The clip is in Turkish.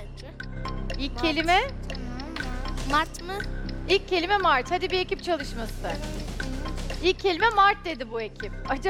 bence. İlk kelime? Mart mı? İlk kelime Mart. Hadi bir ekip çalışması. İlk kelime Mart dedi bu ekip. Acaba